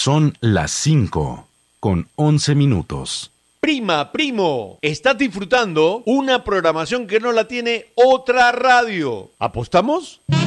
Son las 5:11. Prima, primo, estás disfrutando una programación que no la tiene otra radio. ¿Apostamos?